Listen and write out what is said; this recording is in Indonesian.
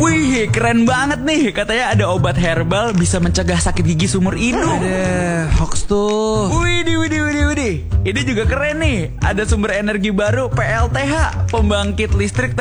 Wih, keren banget nih. Katanya ada obat herbal bisa mencegah sakit gigi seumur hidup. Hoax tuh. Widih. Ini juga keren nih. Ada sumber energi baru PLTH, pembangkit listrik